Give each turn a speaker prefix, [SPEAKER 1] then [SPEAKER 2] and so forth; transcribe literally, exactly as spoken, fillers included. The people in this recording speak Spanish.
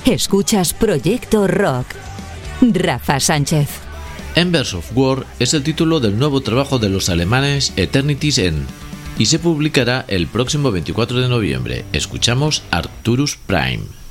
[SPEAKER 1] Escuchas Proyecto Rock. Rafa Sánchez.
[SPEAKER 2] Embers of War es el título del nuevo trabajo de los alemanes Eternity's End y se publicará el próximo veinticuatro de noviembre. Escuchamos Arcturus Prime.